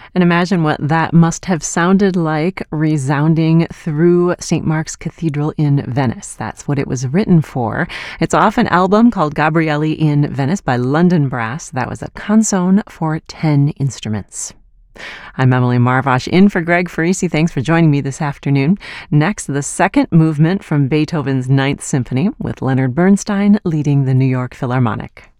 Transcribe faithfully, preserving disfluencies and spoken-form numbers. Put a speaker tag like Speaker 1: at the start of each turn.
Speaker 1: And imagine what that must have sounded like resounding through Saint Mark's Cathedral in Venice. That's what it was written for. It's off an album called Gabrieli in Venice by London Brass. That was a canzone for ten instruments. I'm Emily Marvosh, in for Greg Farisi. Thanks for joining me this afternoon. Next, the second movement from Beethoven's Ninth Symphony, with Leonard Bernstein leading the New York Philharmonic.